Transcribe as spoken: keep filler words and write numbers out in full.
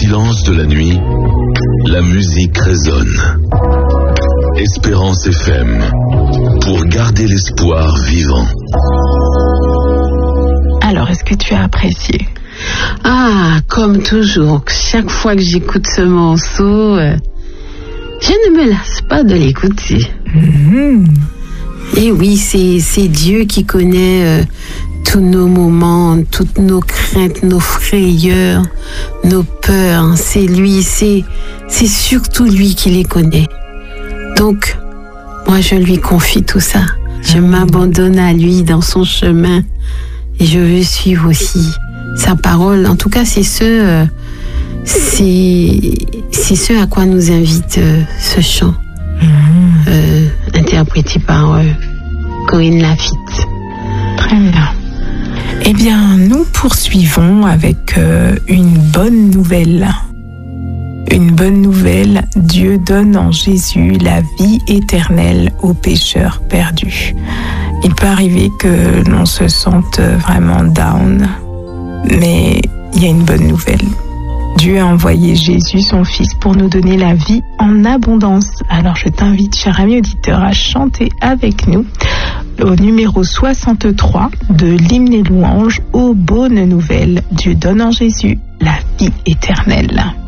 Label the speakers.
Speaker 1: silence de la nuit, la musique résonne. Espérance F M, pour garder l'espoir vivant.
Speaker 2: Alors, est-ce que tu as apprécié?
Speaker 3: Ah, comme toujours, chaque fois que j'écoute ce morceau, euh, je ne me lasse pas de l'écouter.
Speaker 2: Mmh.
Speaker 3: Et oui, c'est, c'est Dieu qui connaît euh, tous nos moments, toutes nos craintes, nos frayeurs, nos peurs. C'est lui, c'est, c'est surtout lui qui les connaît. Donc, moi, je lui confie tout ça. Je m'abandonne à lui dans son chemin et je veux suivre aussi sa parole. En tout cas, c'est ce, euh, c'est, c'est ce à quoi nous invite euh, ce chant, mmh. euh, interprété par euh, Corinne Lafitte.
Speaker 2: Très bien. Eh bien, nous poursuivons avec euh, une bonne nouvelle. Une bonne nouvelle, Dieu donne en Jésus la vie éternelle aux pécheurs perdus. Il peut arriver que l'on se sente vraiment down, mais il y a une bonne nouvelle. Dieu a envoyé Jésus, son Fils, pour nous donner la vie en abondance. Alors je t'invite, cher ami auditeur, à chanter avec nous au numéro soixante-trois de l'hymne et louange, ô bonne nouvelle, Dieu donne en Jésus la vie éternelle.